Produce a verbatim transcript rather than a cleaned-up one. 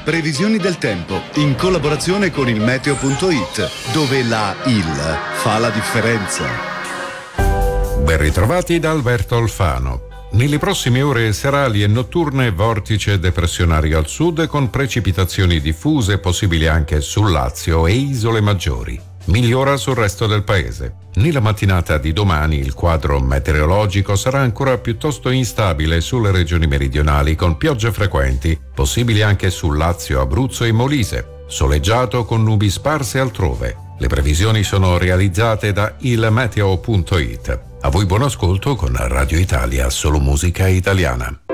Previsioni del tempo in collaborazione con il meteo punto it, dove la I L fa la differenza. Ben ritrovati da Alberto Alfano. Nelle prossime ore serali e notturne vortice depressionario al sud con precipitazioni diffuse possibili anche sul Lazio e isole maggiori. Migliora sul resto del paese. Nella mattinata di domani il quadro meteorologico sarà ancora piuttosto instabile sulle regioni meridionali con piogge frequenti, possibili anche sul Lazio, Abruzzo e Molise. Soleggiato con nubi sparse altrove. Le previsioni sono realizzate da il meteo punto it. A voi buon ascolto con Radio Italia, solo musica italiana.